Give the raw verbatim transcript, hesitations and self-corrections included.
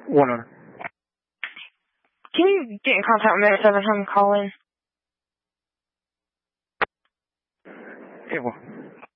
One owner. Can you get in contact with Minute seven and call in? Yeah, well.